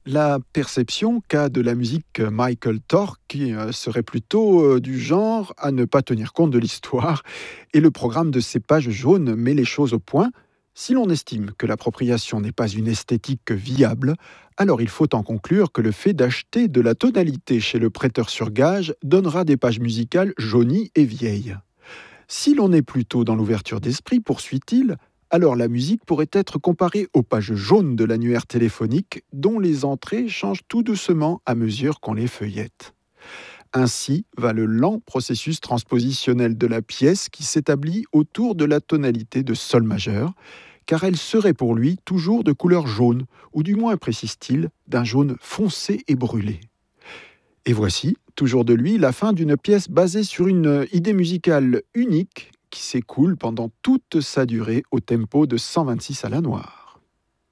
La perception qu'a de la musique Michael Tork serait plutôt du genre à ne pas tenir compte de l'histoire, et le programme de ces pages jaunes met les choses au point. Si l'on estime que l'appropriation n'est pas une esthétique viable, alors il faut en conclure que le fait d'acheter de la tonalité chez le prêteur sur gage donnera des pages musicales jaunies et vieilles. Si l'on est plutôt dans l'ouverture d'esprit, poursuit-il, alors la musique pourrait être comparée aux pages jaunes de l'annuaire téléphonique dont les entrées changent tout doucement à mesure qu'on les feuillette. Ainsi va le lent processus transpositionnel de la pièce qui s'établit autour de la tonalité de sol majeur, car elle serait pour lui toujours de couleur jaune, ou du moins, précise-t-il, d'un jaune foncé et brûlé. Et voici, toujours de lui, la fin d'une pièce basée sur une idée musicale unique qui s'écoule pendant toute sa durée au tempo de 126 à la noire.